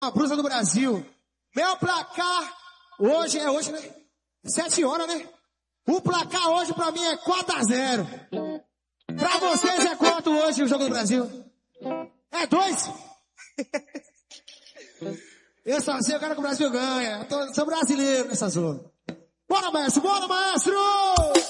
A brusa do Brasil. Meu placar hoje, né? 7 horas, né? O placar hoje pra mim é 4-0. Pra vocês é quanto hoje o Jogo do Brasil? É 2? Eu só sei, eu quero que o Brasil ganhe. Sou brasileiro nessa zona. Bora, maestro! Bora, maestro!